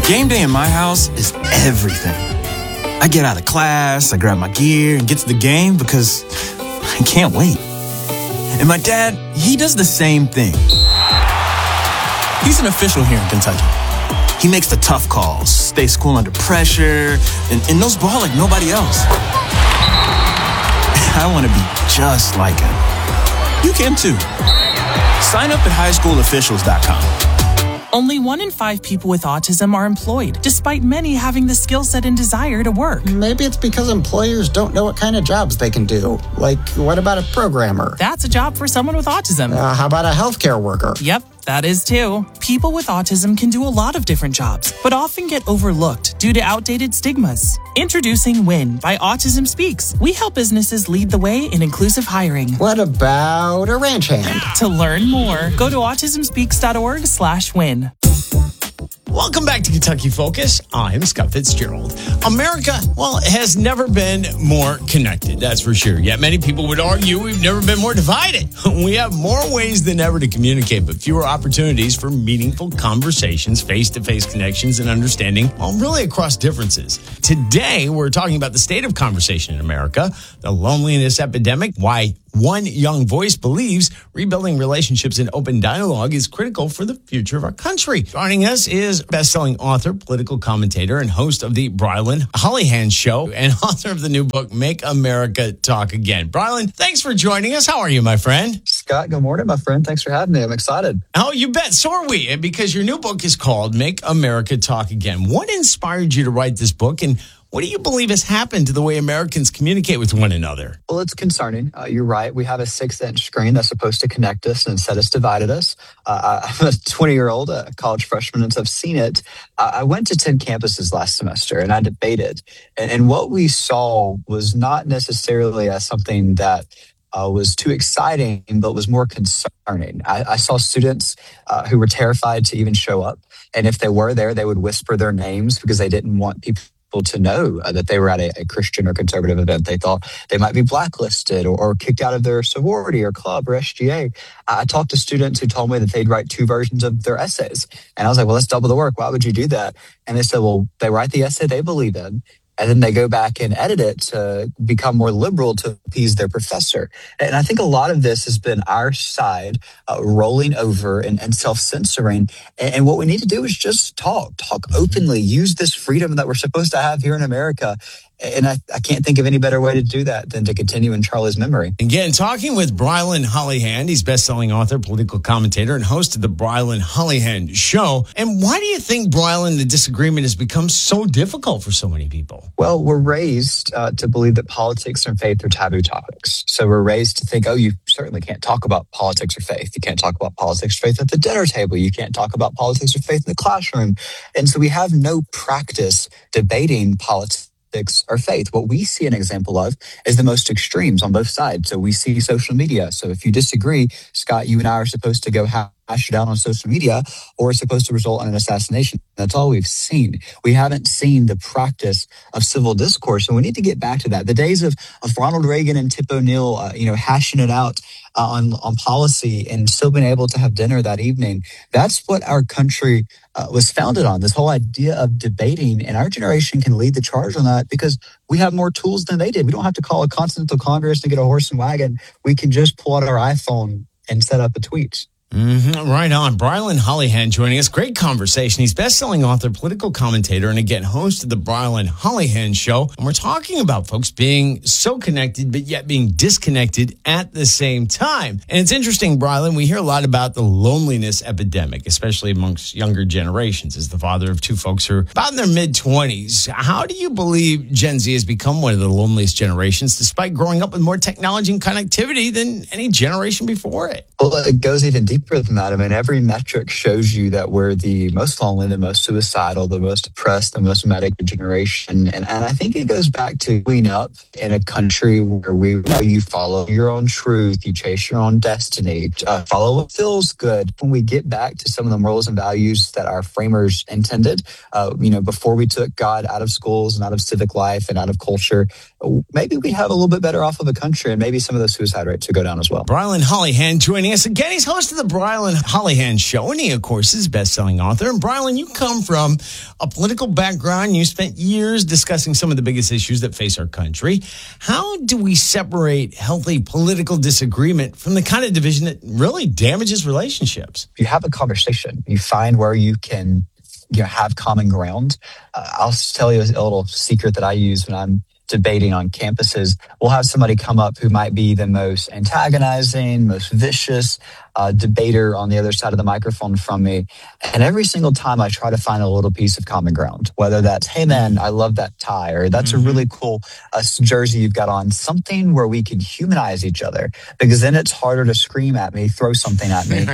Game day in my house is everything. I get out of class, I grab my gear, and get to the game because I can't wait. And my dad, he does the same thing. He's an official here in Kentucky. He makes the tough calls, stays cool under pressure, and knows ball like nobody else. I want to be just like him. You can too. Sign up at highschoolofficials.com. Only 1 in 5 people with autism are employed, despite many having the skill set and desire to work. Maybe it's because employers don't know what kind of jobs they can do. Like, what about a programmer? That's a job for someone with autism. How about a healthcare worker? Yep, that is too. People with autism can do a lot of different jobs, but often get overlooked due to outdated stigmas. Introducing WIN by Autism Speaks. We help businesses lead the way in inclusive hiring. What about a ranch hand? To learn more, go to autismspeaks.org/win. Welcome back to Kentucky Focus. I'm Scott Fitzgerald. America, well, has never been more connected, that's for sure. Yet many people would argue we've never been more divided. We have more ways than ever to communicate, but fewer opportunities for meaningful conversations, face-to-face connections, and understanding, well, really across differences. Today, we're talking about the state of conversation in America, the loneliness epidemic, why one young voice believes rebuilding relationships and open dialogue is critical for the future of our country. Joining us is best-selling author, political commentator, and host of the Brylan Hollihan Show, and author of the new book, Make America Talk Again. Brylan, thanks for joining us. How are you, my friend? Scott, good morning, my friend. Thanks for having me. I'm excited. Oh, you bet. So are we, because your new book is called Make America Talk Again. What inspired you to write this book, and what do you believe has happened to the way Americans communicate with one another? Well, it's concerning. You're right. We have a 6-inch screen that's supposed to connect us, and instead it's divided us. I'm a 20-year-old college freshman, and so I've seen it. I went to 10 campuses last semester, and I debated. And what we saw was not necessarily something that was too exciting, but was more concerning. I saw students who were terrified to even show up. And if they were there, they would whisper their names because they didn't want people to know that they were at a Christian or conservative event. They thought they might be blacklisted or kicked out of their sorority or club or SGA. I talked to students who told me that they'd write 2 versions of their essays. And I was like, well, that's double the work. Why would you do that? And they said, well, they write the essay they believe in, and then they go back and edit it to become more liberal to appease their professor. And I think a lot of this has been our side rolling over and self-censoring. And what we need to do is just talk openly, use this freedom that we're supposed to have here in America. And I can't think of any better way to do that than to continue in Charlie's memory. Again, talking with Brylan Hollihan. He's best-selling author, political commentator, and host of the Brylan Hollihan Show. And why do you think, Brylan, the disagreement has become so difficult for so many people? Well, we're raised to believe that politics and faith are taboo topics. So we're raised to think, oh, you certainly can't talk about politics or faith. You can't talk about politics or faith at the dinner table. You can't talk about politics or faith in the classroom. And so we have no practice debating politics or faith. What we see an example of is the most extremes on both sides. So we see social media. So if you disagree, Scott, you and I are supposed to go hash it out on social media, or it's supposed to result in an assassination. That's all we've seen. We haven't seen the practice of civil discourse, and we need to get back to that. The days of Ronald Reagan and Tip O'Neill, hashing it out on policy and still being able to have dinner that evening. That's what our country was founded on, this whole idea of debating. And our generation can lead the charge on that because we have more tools than they did. We don't have to call a Continental Congress and get a horse and wagon. We can just pull out our iPhone and set up a tweet. Right on. Brylan Hollihan joining us. Great conversation. He's best-selling author, political commentator, and again, host of the Brylan Hollihan Show. And we're talking about folks being so connected, but yet being disconnected at the same time. And it's interesting, Brylan, we hear a lot about the loneliness epidemic, especially amongst younger generations. As the father of 2 folks who are about in their mid-20s, how do you believe Gen Z has become one of the loneliest generations, despite growing up with more technology and connectivity than any generation before it? Well, it goes even deeper than that. I mean, every metric shows you that we're the most lonely, the most suicidal, the most depressed, the most medicated generation. And I think it goes back to growing up in a country where you follow your own truth, you chase your own destiny, follow what feels good. When we get back to some of the morals and values that our framers intended, before we took God out of schools and out of civic life and out of culture, maybe we'd have a little bit better off of a country, and maybe some of the suicide rates would go down as well. Brylan Hollyhan joining us again. He's host of the Brylan Hollyhan Show, and he, of course, is a best-selling author. And Brylan, you come from a political background. You spent years discussing some of the biggest issues that face our country. How do we separate healthy political disagreement from the kind of division that really damages relationships? You have a conversation. You find where you can have common ground. I'll tell you a little secret that I use when I'm debating on campuses. We'll have somebody come up who might be the most antagonizing, most vicious debater on the other side of the microphone from me. And every single time I try to find a little piece of common ground, whether that's, hey man, I love that tie, or that's a really cool jersey you've got on, something where we can humanize each other, because then it's harder to scream at me, throw something at me.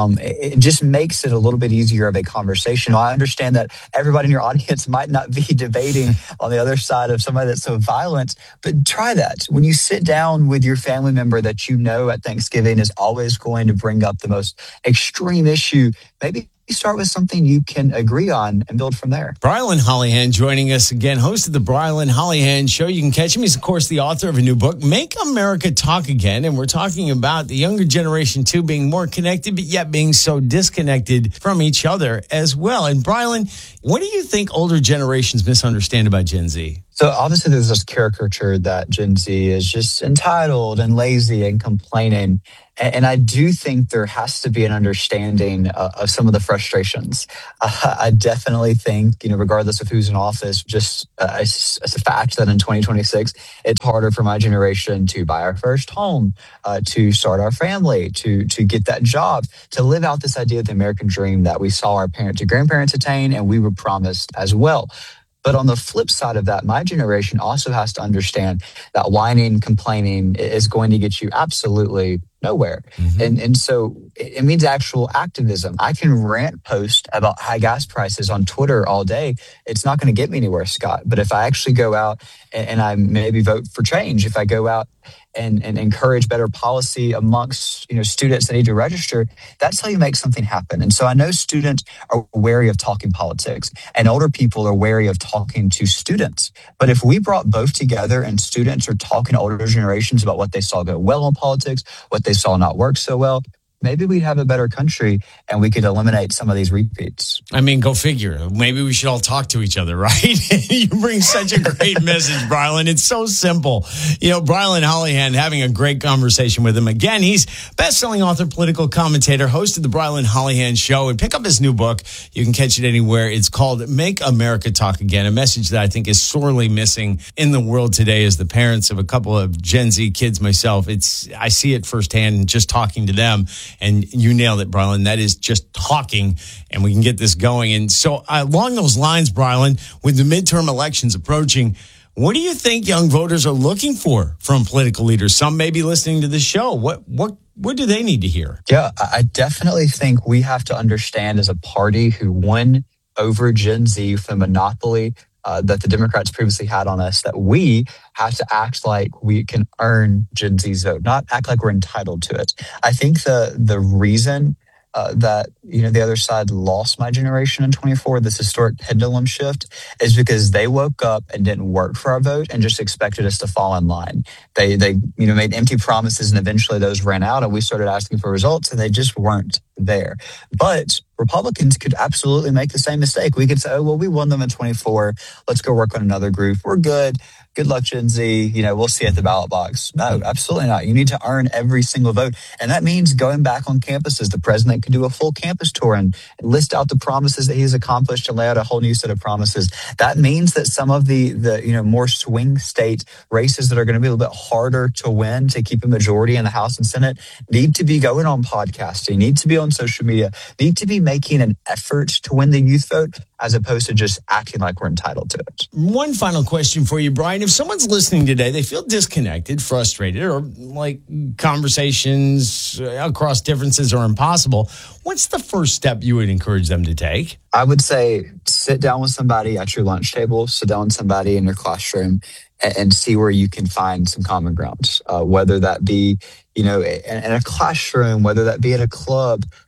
It just makes it a little bit easier of a conversation. I understand that everybody in your audience might not be debating on the other side of somebody that's so violent, but try that. When you sit down with your family member that you know at Thanksgiving is always going to bring up the most extreme issue, maybe you start with something you can agree on and build from there. Brylan Hollyhan joining us again, host of the Brylan Hollyhan Show. You can catch him. He's, of course, the author of a new book, Make America Talk Again. And we're talking about the younger generation, too, being more connected, but yet being so disconnected from each other as well. And Brylan, what do you think older generations misunderstand about Gen Z? So obviously there's this caricature that Gen Z is just entitled and lazy and complaining. And I do think there has to be an understanding of some of the frustrations. I definitely think, regardless of who's in office, just it's a fact that in 2026, it's harder for my generation to buy our first home, to start our family, to get that job, to live out this idea of the American dream that we saw our parents and grandparents attain and we were promised as well. But on the flip side of that, my generation also has to understand that whining, complaining is going to get you absolutely nowhere. And so it means actual activism. I can rant post about high gas prices on Twitter all day. It's not going to get me anywhere, Scott. But if I actually go out and I maybe vote for change, if I go out and encourage better policy amongst students that need to register, that's how you make something happen. And so I know students are wary of talking politics, and older people are wary of talking to students. But if we brought both together and students are talking to older generations about what they saw go well in politics, what they saw not work so well, maybe we'd have a better country and we could eliminate some of these repeats. I mean, go figure. Maybe we should all talk to each other, right? You bring such a great message, Brylan. It's so simple. Brylan Hollyhan, having a great conversation with him. Again, he's best-selling author, political commentator, host of the Brylan Hollyhan Show. And pick up his new book. You can catch it anywhere. It's called Make America Talk Again, a message that I think is sorely missing in the world today. As the parents of a couple of Gen Z kids myself, I see it firsthand just talking to them. And you nailed it, Brylan. That is just talking, and we can get this going. And so along those lines, Brylan, with the midterm elections approaching, what do you think young voters are looking for from political leaders? Some may be listening to this show. What do they need to hear? Yeah, I definitely think we have to understand as a party who won over Gen Z with the monopoly that the Democrats previously had on us, that we have to act like we can earn Gen Z's vote, not act like we're entitled to it. I think the reason that the other side lost my generation in 24, this historic pendulum shift, is because they woke up and didn't work for our vote and just expected us to fall in line. They made empty promises, and eventually those ran out, and we started asking for results, and they just weren't there. But Republicans could absolutely make the same mistake. We could say, oh, well, we won them in 24. Let's go work on another group. We're good. Good luck, Gen Z. We'll see at the ballot box. No, absolutely not. You need to earn every single vote. And that means going back on campuses. The president could do a full campus tour and list out the promises that he's accomplished and lay out a whole new set of promises. That means that some of the more swing state races that are going to be a little bit harder to win to keep a majority in the House and Senate need to be going on podcasting, need to be on social media, need to be making an effort to win the youth vote, as opposed to just acting like we're entitled to it. One final question for you, Brian. If someone's listening today, they feel disconnected, frustrated, or like conversations across differences are impossible, what's the first step you would encourage them to take? I would say sit down with somebody at your lunch table, sit down with somebody in your classroom, and see where you can find some common ground, whether that be in a classroom, whether that be at a club,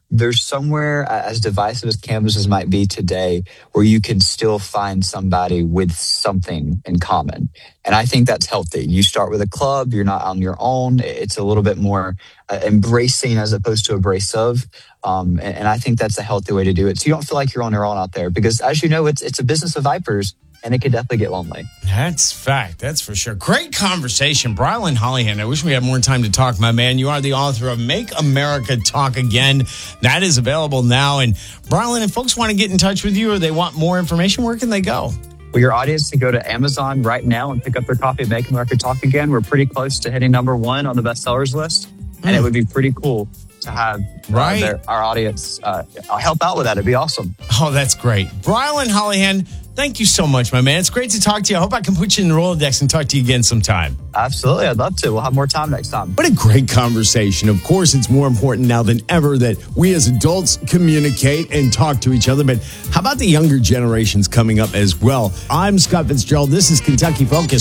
there's somewhere, as divisive as campuses might be today, where you can still find somebody with something in common. And I think that's healthy. You start with a club, you're not on your own. It's a little bit more embracing as opposed to abrasive. And I think that's a healthy way to do it. So you don't feel like you're on your own out there because, as you know, it's a business of vipers. And it could definitely get lonely. That's fact. That's for sure. Great conversation. Brylan Hollihan, I wish we had more time to talk, my man. You are the author of Make America Talk Again. That is available now. And Brylan, if folks want to get in touch with you or they want more information, where can they go? Well, your audience can go to Amazon right now and pick up their copy of Make America Talk Again. We're pretty close to hitting #1 on the bestsellers list. And it would be pretty cool to have our audience help out with that. It'd be awesome. Oh, that's great. Brylan Hollihan, thank you so much, my man. It's great to talk to you. I hope I can put you in the Rolodex and talk to you again sometime. Absolutely. I'd love to. We'll have more time next time. What a great conversation. Of course, it's more important now than ever that we as adults communicate and talk to each other. But how about the younger generations coming up as well? I'm Scott Fitzgerald. This is Kentucky Focus.